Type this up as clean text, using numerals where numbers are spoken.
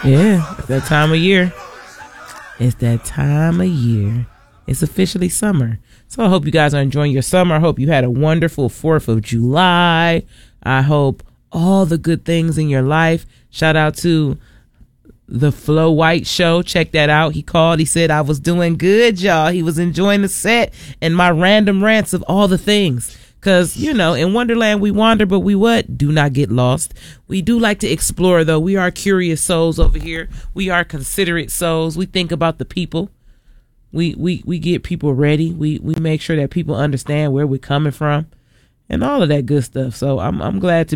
Yeah, it's that time of year. It's that time of year. It's officially summer. So I hope you guys are enjoying your summer. I hope you had a wonderful 4th of July. I hope all the good things in your life. Shout out to the Flo White Show. Check that out. He called. He said I was doing good, y'all. He was enjoying the set and my random rants of all the things. Because, you know, in Wonderland we wander, but we what? Do not get lost. We do like to explore, though. We are curious souls over here. We are considerate souls. We think about the people. We get people ready. We make sure that people understand where we're coming from and all of that good stuff. So I'm glad to